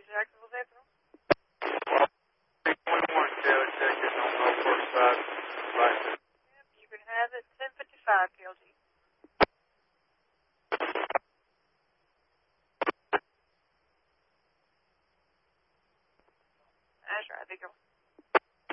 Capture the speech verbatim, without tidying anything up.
Jacksonville Central. three point one, Taylor, ticket on Gulf Coast side. License. Yep, you can have it ten fifty-five, K L G. That's right, big girl.